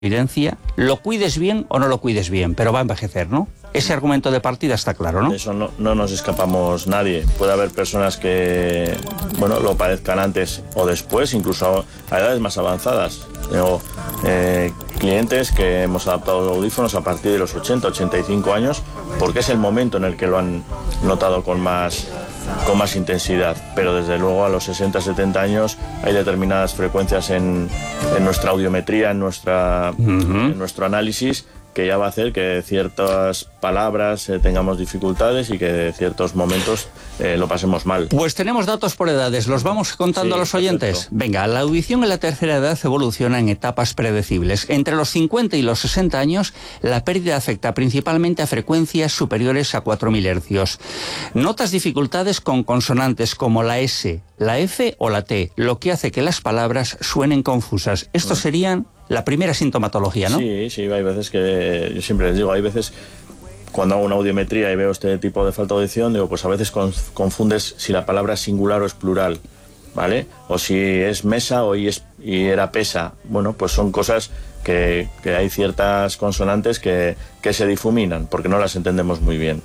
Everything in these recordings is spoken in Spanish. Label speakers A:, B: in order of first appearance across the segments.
A: evidencia, lo cuides bien o no lo cuides bien, pero va a envejecer, ¿no? Ese argumento de partida está claro, ¿no?
B: De eso no nos escapamos nadie. Puede haber personas que, bueno, lo padezcan antes o después, incluso a edades más avanzadas. Tengo clientes que hemos adaptado los audífonos a partir de los 80, 85 años, porque es el momento en el que lo han notado con más intensidad, pero desde luego a los 60, 70 años hay determinadas frecuencias en nuestra audiometría, en nuestro análisis, que ya va a hacer que ciertas palabras tengamos dificultades y que en ciertos momentos lo pasemos mal.
A: Pues tenemos datos por edades, ¿los vamos contando a los oyentes? Perfecto. Venga, la audición en la tercera edad evoluciona en etapas predecibles. Entre los 50 y los 60 años, la pérdida afecta principalmente a frecuencias superiores a 4.000 hercios. Notas dificultades con consonantes como la S, la F o la T, lo que hace que las palabras suenen confusas. Estos serían la primera sintomatología, ¿no?
B: Sí, hay veces que, yo siempre les digo, hay veces cuando hago una audiometría y veo este tipo de falta de audición, digo, pues a veces confundes si la palabra es singular o es plural, ¿vale? O si es mesa y era pesa. Bueno, pues son cosas que hay ciertas consonantes que se difuminan porque no las entendemos muy bien.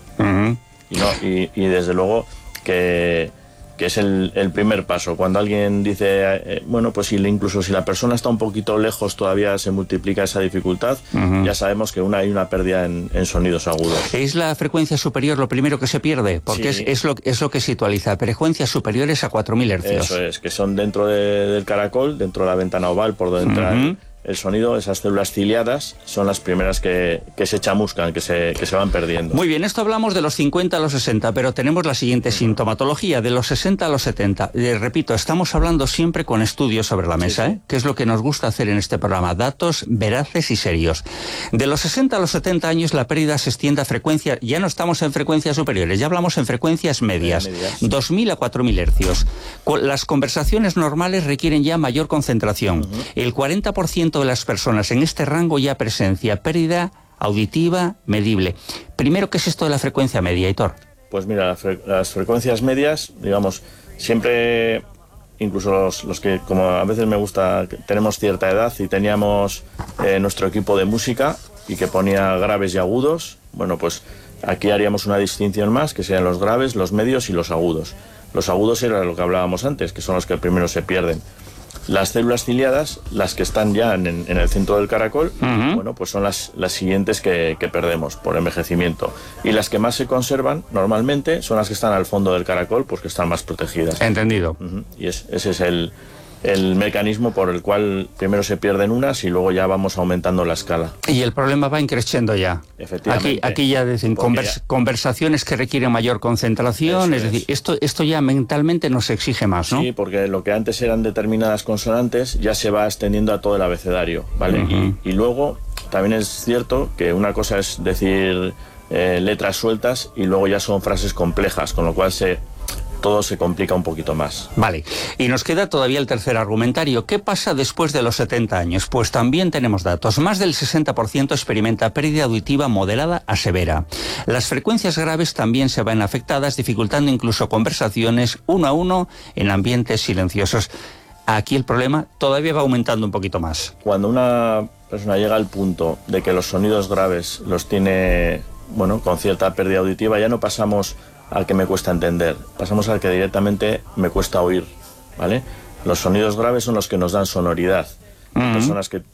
B: Y desde luego que es el primer paso. Cuando alguien dice, bueno, pues incluso si la persona está un poquito lejos todavía se multiplica esa dificultad, ya sabemos que hay una pérdida en sonidos agudos.
A: ¿Es la frecuencia superior lo primero que se pierde? Porque sí, es lo que situaliza, frecuencias superiores a 4.000 hercios.
B: Eso es, que son dentro del caracol, dentro de la ventana oval por donde entra el sonido. Esas células ciliadas son las primeras que se chamuscan, que se van perdiendo.
A: Muy bien, esto hablamos de los 50 a los 60, pero tenemos la siguiente sintomatología, de los 60 a los 70. Repito, estamos hablando siempre con estudios sobre la mesa,
B: sí.
A: Que es lo que nos gusta hacer en este programa, datos veraces y serios. De los 60 a los 70 años la pérdida se extiende a frecuencias, ya no estamos en frecuencias superiores, ya hablamos en frecuencias medias. 2.000 a 4.000 hercios. Las conversaciones normales requieren ya mayor concentración. El 40% de las personas en este rango ya presencia pérdida auditiva medible. Primero, ¿qué es esto de la frecuencia media, Aitor?
B: Pues mira, las frecuencias medias, digamos, siempre, incluso los que, como a veces me gusta, tenemos cierta edad y teníamos nuestro equipo de música y que ponía graves y agudos, bueno, pues aquí haríamos una distinción más, que serían los graves, los medios y los agudos. Los agudos era lo que hablábamos antes, que son los que primero se pierden. Las células ciliadas, las que están ya en el centro del caracol, bueno, pues son las siguientes que perdemos por envejecimiento. Y las que más se conservan, normalmente, son las que están al fondo del caracol, pues que están más protegidas.
A: Entendido.
B: Y ese es el mecanismo por el cual primero se pierden unas y luego ya vamos aumentando la escala.
A: Y el problema va increciendo ya.
B: Efectivamente.
A: Aquí ya dicen conversaciones que requieren mayor concentración, es decir, esto ya mentalmente nos exige más, ¿no?
B: Sí, porque lo que antes eran determinadas consonantes ya se va extendiendo a todo el abecedario, ¿vale? Y luego también es cierto que una cosa es decir letras sueltas y luego ya son frases complejas, con lo cual todo se complica un poquito más.
A: Vale, y nos queda todavía el tercer argumentario. ¿Qué pasa después de los 70 años? Pues también tenemos datos. Más del 60% experimenta pérdida auditiva moderada a severa. Las frecuencias graves también se ven afectadas, dificultando incluso conversaciones uno a uno en ambientes silenciosos. Aquí el problema todavía va aumentando un poquito más.
B: Cuando una persona llega al punto de que los sonidos graves los tiene, bueno, con cierta pérdida auditiva, ya no pasamos al que me cuesta entender, pasamos al que directamente me cuesta oír, ¿vale? Los sonidos graves son los que nos dan sonoridad. Personas que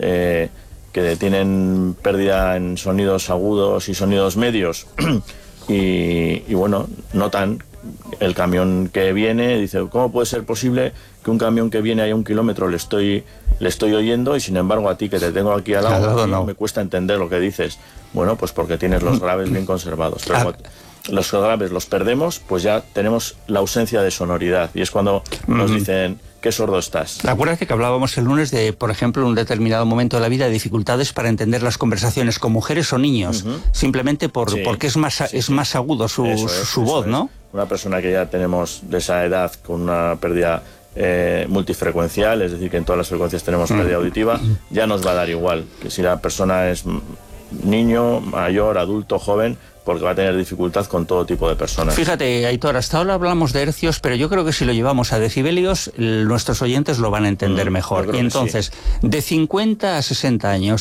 B: tienen pérdida en sonidos agudos y sonidos medios y bueno, notan el camión que viene, dice, ¿cómo puede ser posible que un camión que viene a 1 kilómetro le estoy oyendo y sin embargo a ti que te tengo aquí al lado no me cuesta entender lo que dices? Bueno, pues porque tienes los graves bien conservados. Pero los graves los perdemos, pues ya tenemos la ausencia de sonoridad y es cuando nos dicen qué sordo estás.
A: Acuérdate que hablábamos el lunes de, por ejemplo, en un determinado momento de la vida, de dificultades para entender las conversaciones con mujeres o niños, simplemente porque es más agudo su voz, ¿no?
B: Una persona que ya tenemos de esa edad con una pérdida multifrecuencial, es decir, que en todas las frecuencias tenemos pérdida auditiva, ya nos va a dar igual que si la persona es niño, mayor, adulto, joven, porque va a tener dificultad con todo tipo de personas.
A: Fíjate, Aitor, hasta ahora hablamos de hercios, pero yo creo que si lo llevamos a decibelios, nuestros oyentes lo van a entender mejor. Y entonces, sí, de 50 a 60 años,